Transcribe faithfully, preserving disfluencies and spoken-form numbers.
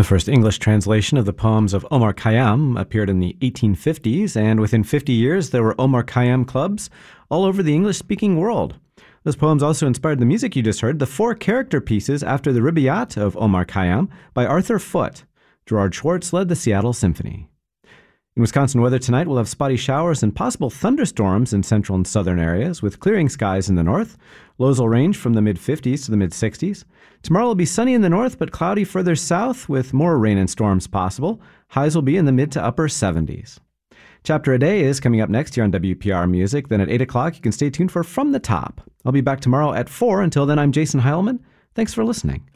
first English translation of the poems of Omar Khayyam appeared in the eighteen fifties, and within fifty years there were Omar Khayyam clubs all over the English-speaking world. Those poems also inspired the music you just heard, the four character pieces after the Rubaiyat of Omar Khayyam by Arthur Foote. Gerard Schwartz led the Seattle Symphony. In Wisconsin weather tonight, we'll have spotty showers and possible thunderstorms in central and southern areas, with clearing skies in the north. Lows will range from the mid-fifties to the mid-sixties. Tomorrow will be sunny in the north, but cloudy further south, with more rain and storms possible. Highs will be in the mid to upper seventies. Chapter a Day is coming up next here on W P R Music. Then at eight o'clock, you can stay tuned for From the Top. I'll be back tomorrow at four. Until then, I'm Jason Heilman. Thanks for listening.